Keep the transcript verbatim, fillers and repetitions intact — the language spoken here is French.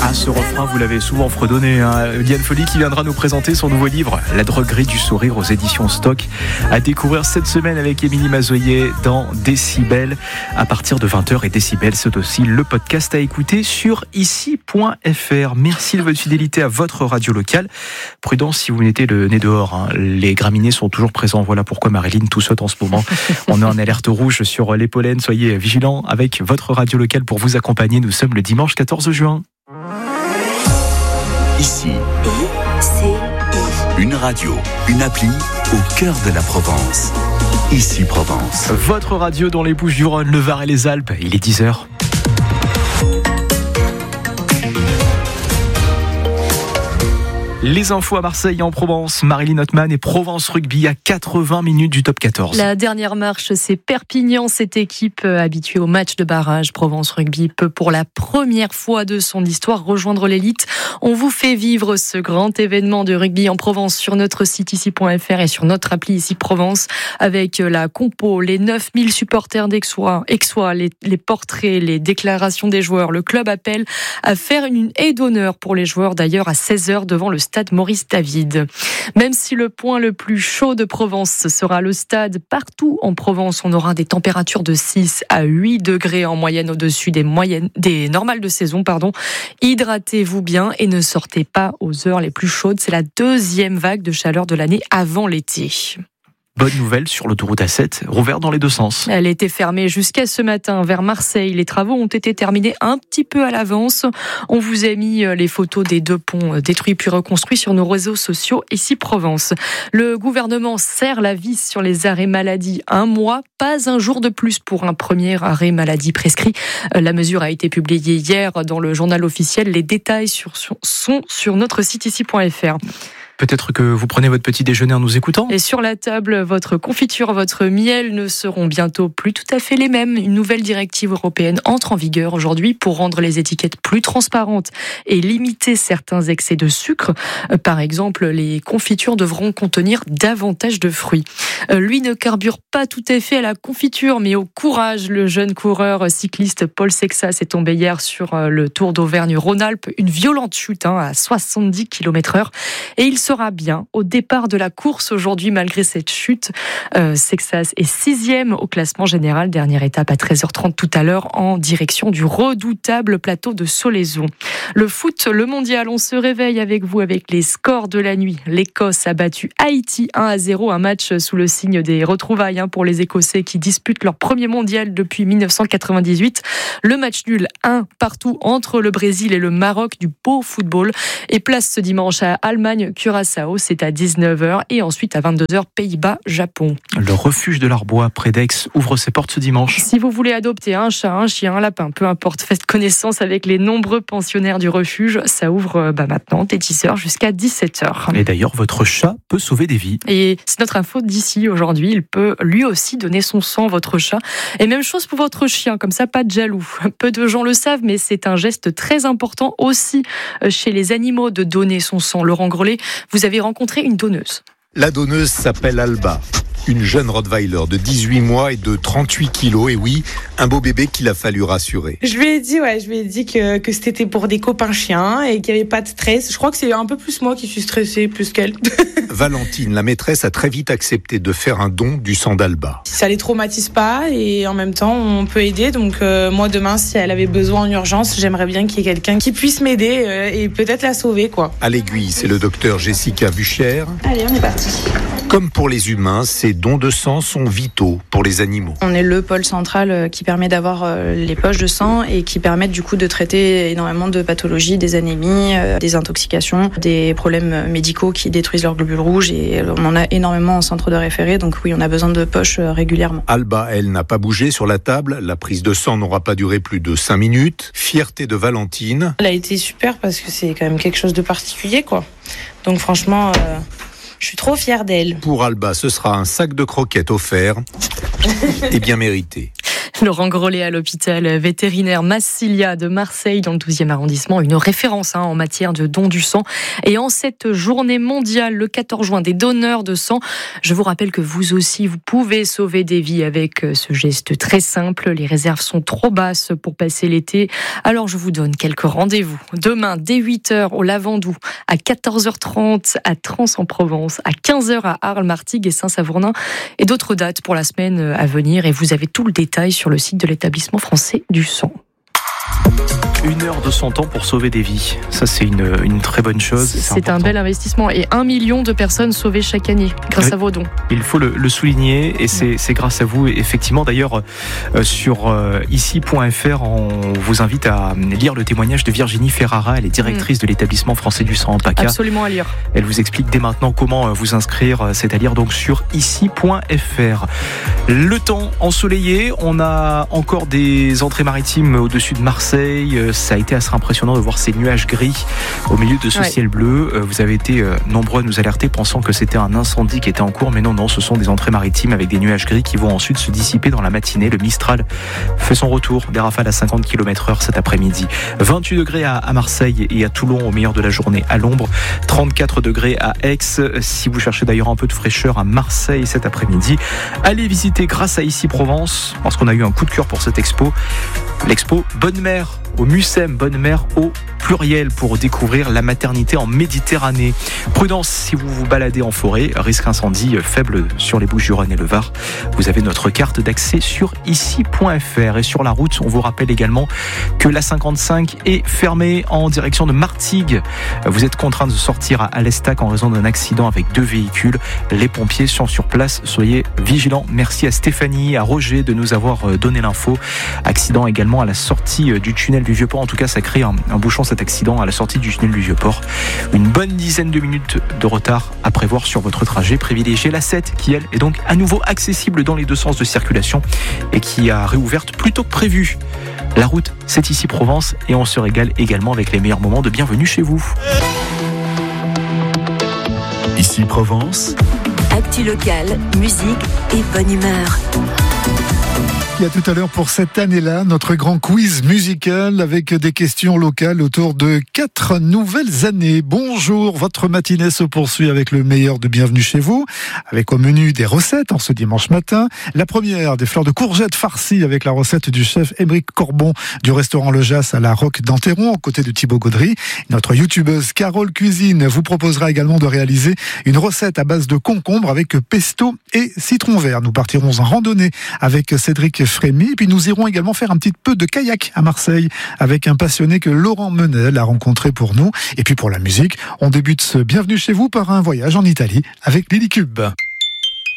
Ah, ce refrain, vous l'avez souvent fredonné. Hein. Diane Folly qui viendra nous présenter son nouveau livre, La droguerie du sourire aux éditions Stock, à découvrir cette semaine avec Émilie Mazoyer dans Décibel à partir de vingt heures. Et Décibel, c'est aussi le podcast à écouter sur ici point f r. Merci de votre fidélité à votre radio locale. Prudence si vous mettez le nez dehors. Hein. Les graminées sont toujours présents. Voilà pourquoi Marilyn tout saute en ce moment. On est en alerte rouge sur les pollens. Soyez vigilants avec votre radio locale pour vous accompagner. Nous sommes le dimanche quatorze juin. Ici, I C I. Une radio, une appli au cœur de la Provence. Ici Provence. Votre radio dans les Bouches-du-Rhône, le Var et les Alpes. Il est dix heures. Les infos à Marseille et en Provence. Marilyn Hotman et Provence Rugby à quatre-vingts minutes du top quatorze. La dernière marche, c'est Perpignan. Cette équipe habituée au match de barrage, Provence Rugby peut pour la première fois de son histoire rejoindre l'élite. On vous fait vivre ce grand événement de rugby en Provence sur notre site ici point f r et sur notre appli ici Provence, avec la compo, les neuf mille supporters d'Aixois, Aixois, les, les portraits, les déclarations des joueurs. Le club appelle à faire une haie d'honneur pour les joueurs, d'ailleurs à seize heures devant le stade Maurice David. Même si le point le plus chaud de Provence sera le stade, partout en Provence, on aura des températures de six à huit degrés en moyenne au-dessus des moyennes, des normales de saison, pardon. Hydratez-vous bien et ne sortez pas aux heures les plus chaudes. C'est la deuxième vague de chaleur de l'année avant l'été. Bonne nouvelle sur l'autoroute A sept, rouverte dans les deux sens. Elle était fermée jusqu'à ce matin vers Marseille. Les travaux ont été terminés un petit peu à l'avance. On vous a mis les photos des deux ponts détruits puis reconstruits sur nos réseaux sociaux ici Provence. Le gouvernement serre la vis sur les arrêts maladie. Un mois, pas un jour de plus pour un premier arrêt maladie prescrit. La mesure a été publiée hier dans le journal officiel. Les détails sur, sont sur notre site ici point f r. Peut-être que vous prenez votre petit déjeuner en nous écoutant. Et sur la table, votre confiture, votre miel ne seront bientôt plus tout à fait les mêmes. Une nouvelle directive européenne entre en vigueur aujourd'hui pour rendre les étiquettes plus transparentes et limiter certains excès de sucre. Par exemple, les confitures devront contenir davantage de fruits. Lui ne carbure pas tout à fait à la confiture, mais au courage. Le jeune coureur cycliste Paul Sexas est tombé hier sur le Tour d'Auvergne-Rhône-Alpes. Une violente chute hein, à soixante-dix kilomètres heure. Et il sera bien au départ de la course aujourd'hui malgré cette chute. Euh, Sexas est sixième au classement général. Dernière étape à treize heures trente tout à l'heure en direction du redoutable plateau de Solaizon. Le foot, le mondial, on se réveille avec vous avec les scores de la nuit. L'Écosse a battu Haïti un à zéro, un match sous le signe des retrouvailles hein, pour les Écossais qui disputent leur premier mondial depuis dix-neuf cent quatre-vingt-dix-huit. Le match nul un partout entre le Brésil et le Maroc, du beau football. Et place ce dimanche à Allemagne, Curaçao, c'est à dix-neuf heures et ensuite à vingt-deux heures, Pays-Bas, Japon. Le refuge de l'Arbois, près d'Aix, ouvre ses portes ce dimanche. Si vous voulez adopter un chat, un chien, un lapin, peu importe, faites connaissance avec les nombreux pensionnaires du refuge. Ça ouvre bah, maintenant dès dix heures jusqu'à dix-sept heures. Et d'ailleurs, votre chat peut sauver des vies. Et c'est notre info d'ici aujourd'hui. Il peut lui aussi donner son sang, votre chat. Et même chose pour votre chien, comme ça, pas de jaloux. Peu de gens le savent, mais c'est un geste très important aussi chez les animaux de donner son sang. Laurent Grelet, vous avez rencontré une donneuse. La donneuse s'appelle Alba, une jeune Rottweiler de dix-huit mois et de trente-huit kilos. Et oui, un beau bébé qu'il a fallu rassurer. Je lui ai dit, ouais, je lui ai dit que, que c'était pour des copains chiens et qu'il n'y avait pas de stress. Je crois que c'est un peu plus moi qui suis stressée plus qu'elle. Valentine, la maîtresse, a très vite accepté de faire un don du sang d'Alba. Ça les traumatise pas et en même temps on peut aider. Donc euh, moi demain, si elle avait besoin en urgence, j'aimerais bien qu'il y ait quelqu'un qui puisse m'aider euh, et peut-être la sauver, quoi. À l'aiguille, c'est le docteur Jessica Vuchère. Allez, on est parti. Comme pour les humains, ces dons de sang sont vitaux pour les animaux. On est le pôle central qui permet d'avoir les poches de sang et qui permettent du coup de traiter énormément de pathologies, des anémies, des intoxications, des problèmes médicaux qui détruisent leurs globules rouges, et on en a énormément en centre de référé, donc oui, on a besoin de poches régulièrement. Alba, elle, n'a pas bougé sur la table. La prise de sang n'aura pas duré plus de cinq minutes. Fierté de Valentine. Elle a été super parce que c'est quand même quelque chose de particulier, quoi. Donc franchement... Euh... Je suis trop fière d'elle. Pour Alba, ce sera un sac de croquettes offert et bien mérité. Laurent Grollet à l'hôpital vétérinaire Massilia de Marseille dans le douzième arrondissement, une référence hein, en matière de don du sang. Et en cette journée mondiale, le quatorze juin, des donneurs de sang, je vous rappelle que vous aussi, vous pouvez sauver des vies avec ce geste très simple. Les réserves sont trop basses pour passer l'été, alors je vous donne quelques rendez-vous. Demain, dès huit heures au Lavandou, à quatorze heures trente à Trans-en-Provence, à quinze heures à Arles, Martigues et Saint-Savournin, et d'autres dates pour la semaine à venir. Et vous avez tout le détail sur le site de l'établissement français du sang. Une heure de son temps pour sauver des vies. Ça, c'est une, une très bonne chose. C'est, c'est un bel investissement. Et un million de personnes sauvées chaque année grâce oui. à vos dons. Il faut le, le souligner et c'est, c'est grâce à vous. Effectivement, d'ailleurs, euh, sur euh, ici point f r, on vous invite à lire le témoignage de Virginie Ferrara. Elle est directrice mmh. de l'établissement français du sang en PACA. Absolument à lire. Elle vous explique dès maintenant comment vous inscrire. C'est à lire donc sur ici point f r. Le temps ensoleillé. On a encore des entrées maritimes au-dessus de Marseille. Ça a été assez impressionnant de voir ces nuages gris au milieu de ce ouais. ciel bleu. Vous avez été nombreux à nous alerter pensant que c'était un incendie qui était en cours, mais non, non, ce sont des entrées maritimes avec des nuages gris qui vont ensuite se dissiper dans la matinée. Le Mistral fait son retour, des rafales à cinquante kilomètres heure cet après-midi. vingt-huit degrés à Marseille et à Toulon au meilleur de la journée à l'ombre. trente-quatre degrés à Aix. Si vous cherchez d'ailleurs un peu de fraîcheur à Marseille cet après-midi, allez visiter grâce à Ici Provence, parce qu'on a eu un coup de cœur pour cette expo. L'expo Bonne Mère au Mucem, Bonne Mère au pluriel, pour découvrir la maternité en Méditerranée. Prudence si vous vous baladez en forêt, risque incendie faible sur les Bouches-du-Rhône et le Var. Vous avez notre carte d'accès sur ici point f r. Et sur la route, on vous rappelle également que l'A cinquante-cinq est fermée en direction de Martigues. Vous êtes contraint de sortir à l'Estac en raison d'un accident avec deux véhicules. Les pompiers sont sur place, soyez vigilants. Merci à Stéphanie, à Roger de nous avoir donné l'info. Accident également à la sortie du tunnel du Vieux-Port. En tout cas, ça crée un, un bouchon, cet accident à la sortie du tunnel du Vieux-Port. Une bonne dizaine de minutes de retard à prévoir sur votre trajet. Privilégiez l'A sept qui, elle, est donc à nouveau accessible dans les deux sens de circulation et qui a réouverte plus tôt que prévu. La route, c'est ici Provence et on se régale également avec les meilleurs moments de bienvenue chez vous. Ici Provence. Actu locale, musique et bonne humeur. Il y a tout à l'heure pour cette année-là, notre grand quiz musical avec des questions locales autour de quatre nouvelles années. Bonjour, votre matinée se poursuit avec le meilleur de Bienvenue chez vous, avec au menu des recettes en ce dimanche matin. La première, des fleurs de courgettes farcies avec la recette du chef Émeric Corbon du restaurant Le Jas à la Roque d'Anteron, aux côtés de Thibaut Gaudry. Notre youtubeuse Carole Cuisine vous proposera également de réaliser une recette à base de concombre avec pesto et citron vert. Nous partirons en randonnée avec Cédric Frémy, et puis nous irons également faire un petit peu de kayak à Marseille avec un passionné que Laurent Menel a rencontré pour nous. Et puis pour la musique, on débute ce Bienvenue chez vous par un voyage en Italie avec Lily Cube.